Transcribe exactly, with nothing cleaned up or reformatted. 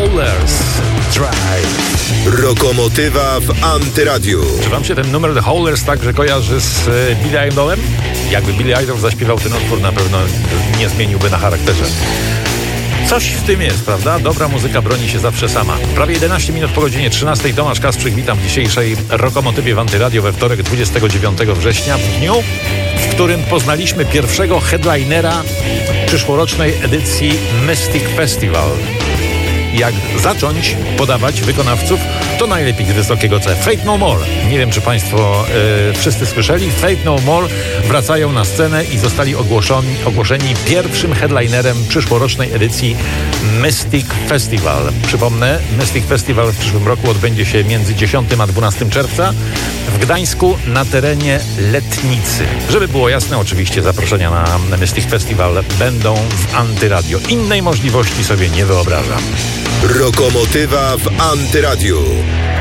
Howlers Drive. Rokomotywa w Antyradiu. Czy wam się ten numer The Howlers także kojarzy z e, Billy Idolem? Jakby Billy Idol zaśpiewał ten utwór, na pewno nie zmieniłby na charakterze. Coś w tym jest, prawda? Dobra muzyka broni się zawsze sama. Prawie jedenaście minut po godzinie trzynastej. Tomasz Kasprzyk, witam w dzisiejszej Rokomotywie w Antyradio we wtorek dwudziestego dziewiątego września, w dniu, w którym poznaliśmy pierwszego headlinera przyszłorocznej edycji Mystic Festival. Jak zacząć podawać wykonawców, to najlepiej z wysokiego C. Faith No More. Nie wiem, czy państwo y, wszyscy słyszeli. Faith No More wracają na scenę i zostali ogłoszeni, ogłoszeni pierwszym headlinerem przyszłorocznej edycji Mystic Festival. Przypomnę, Mystic Festival w przyszłym roku odbędzie się między dziesiątego a dwunastego czerwca w Gdańsku na terenie Letnicy. Żeby było jasne, oczywiście zaproszenia na Mystic Festival będą w Antyradio. Innej możliwości sobie nie wyobrażam. Rokomotywa w Antyradiu.